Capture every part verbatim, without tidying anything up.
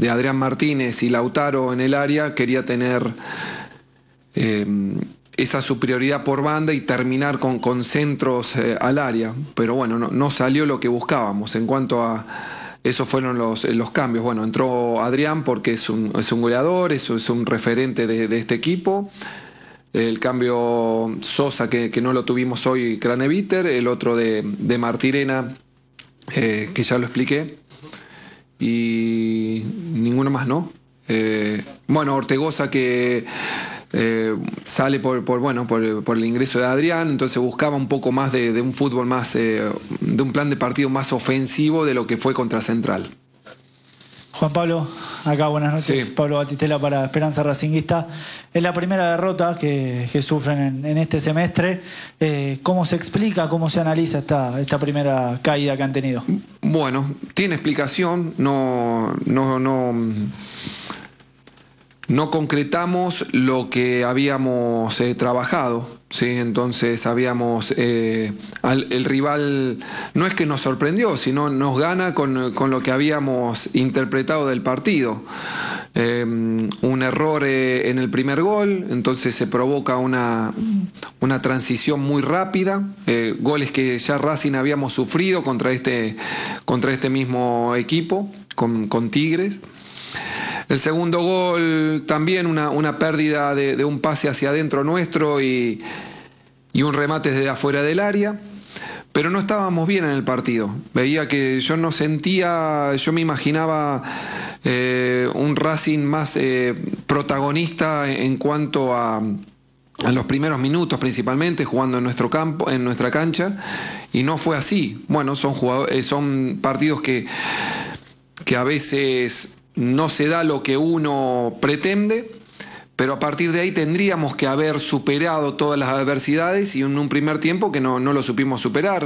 de Adrián Martínez y Lautaro en el área, quería tener eh, esa superioridad por banda y terminar con, con centros eh, al área. Pero bueno, no, no salió lo que buscábamos. En cuanto a esos fueron los, los cambios. Bueno, entró Adrián porque es un, es un goleador, es, es un referente de, de este equipo. El cambio Sosa, que, que no lo tuvimos hoy, Craneviter. El otro de, de Martirena, eh, que ya lo expliqué. Y ninguno más, ¿no? Eh, bueno, Ortegoza, que eh, sale por, por, bueno, por, por el ingreso de Adrián, entonces buscaba un poco más de, de un fútbol más, eh, de un plan de partido más ofensivo de lo que fue contra Central. Juan Pablo, acá buenas noches. Sí. Pablo Batistela para Esperanza Racinguista. Es la primera derrota que, que sufren en, en este semestre. Eh, ¿Cómo se explica, cómo se analiza esta, esta primera caída que han tenido? Bueno, tiene explicación, no, no, no, no concretamos lo que habíamos eh, trabajado, ¿sí? Entonces habíamos, eh, al, el rival no es que nos sorprendió, sino nos gana con, con lo que habíamos interpretado del partido. Eh, un error eh, en el primer gol, entonces se provoca una, una transición muy rápida, eh, goles que ya Racing habíamos sufrido contra este, contra este mismo equipo, con, con Tigres. El segundo gol también una, una pérdida de, de un pase hacia adentro nuestro y, y un remate desde afuera del área. Pero no estábamos bien en el partido. Veía que yo no sentía, yo me imaginaba eh, un Racing más eh, protagonista en cuanto a, a los primeros minutos principalmente, jugando en nuestro campo, en nuestra cancha, y no fue así. Bueno, son, jugadores, son partidos que, que a veces no se da lo que uno pretende, pero a partir de ahí tendríamos que haber superado todas las adversidades y en un primer tiempo que no, no lo supimos superar.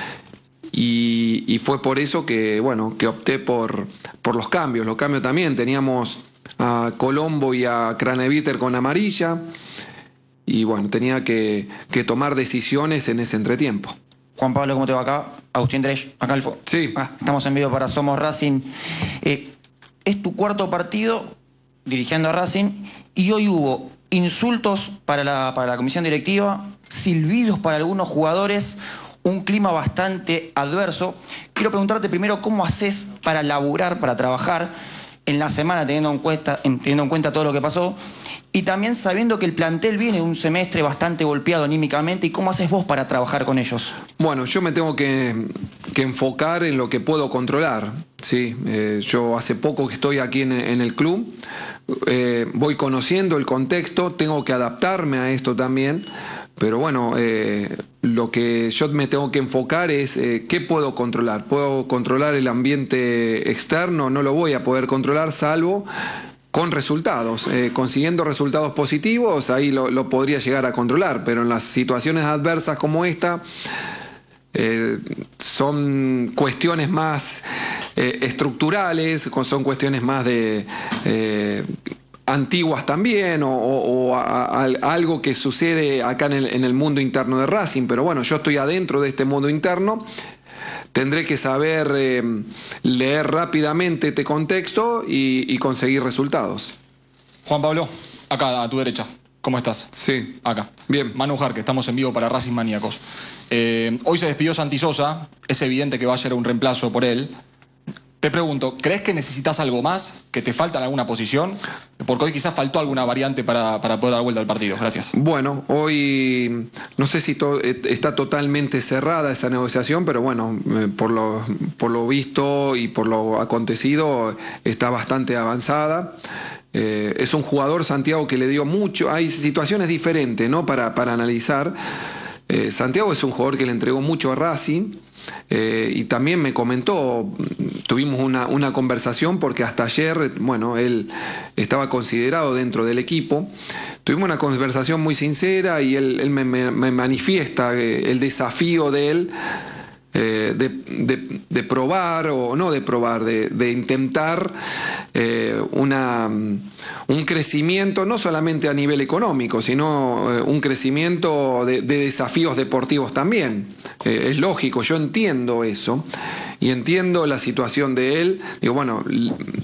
Y, y fue por eso que, bueno, que opté por, por los cambios. Los cambios también. Teníamos a Colombo y a Craneviter con amarilla. Y bueno, tenía que, que tomar decisiones en ese entretiempo. Juan Pablo, ¿cómo te va acá? Agustín Dresch, acá al fo- Sí. Ah, estamos en vivo para Somos Racing. Eh, es tu cuarto partido dirigiendo a Racing y hoy hubo insultos para la, para la comisión directiva, silbidos para algunos jugadores, un clima bastante adverso. Quiero preguntarte primero cómo haces para laburar, para trabajar en la semana teniendo en cuenta, teniendo en cuenta todo lo que pasó y también sabiendo que el plantel viene de un semestre bastante golpeado anímicamente y cómo haces vos para trabajar con ellos. Bueno, yo me tengo que, que enfocar en lo que puedo controlar. Sí, eh, yo hace poco que estoy aquí en, en el club, eh, voy conociendo el contexto, tengo que adaptarme a esto también, pero bueno, eh, lo que yo me tengo que enfocar es eh, qué puedo controlar. ¿Puedo controlar el ambiente externo? No lo voy a poder controlar salvo con resultados, eh, consiguiendo resultados positivos, ahí lo, lo podría llegar a controlar, pero en las situaciones adversas como esta, eh, son cuestiones más eh, estructurales, son cuestiones más de eh, antiguas también, o, o, o a, a, algo que sucede acá en el, en el mundo interno de Racing, pero bueno, yo estoy adentro de este mundo interno. Tendré que saber eh, leer rápidamente este contexto y, y conseguir resultados. Juan Pablo, acá a tu derecha. ¿Cómo estás? Sí. Acá. Bien. Manu Jarque, estamos en vivo para Racing Maníacos. Eh, hoy se despidió Santi Sosa. Es evidente que va a ser un reemplazo por él. Te pregunto, ¿crees que necesitas algo más? ¿Que te falta en alguna posición? Porque hoy quizás faltó alguna variante para, para poder dar vuelta al partido. Gracias. Bueno, hoy no sé si to, está totalmente cerrada esa negociación, pero bueno, eh, por, lo, por lo visto y por lo acontecido está bastante avanzada. Eh, es un jugador, Santiago, que le dio mucho. Hay situaciones diferentes, ¿no? Para, para analizar. Eh, Santiago es un jugador que le entregó mucho a Racing. Eh, y también me comentó, tuvimos una, una conversación porque hasta ayer, bueno, él estaba considerado dentro del equipo. Tuvimos una conversación muy sincera y él, él me, me, me manifiesta eh, el desafío de él eh, de, de, de probar, o no de probar, de, de intentar eh, una, un crecimiento no solamente a nivel económico, sino eh, un crecimiento de, de desafíos deportivos también. Eh, es lógico, yo entiendo eso y entiendo la situación de él. Digo, bueno,